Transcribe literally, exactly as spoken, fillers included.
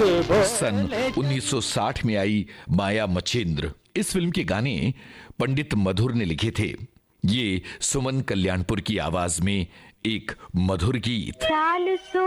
सन उन्नीस सौ साठ में आई माया मचेंद्र, इस फिल्म के गाने पंडित मधुर ने लिखे थे। ये सुमन कल्याणपुर की आवाज में एक मधुर गीत।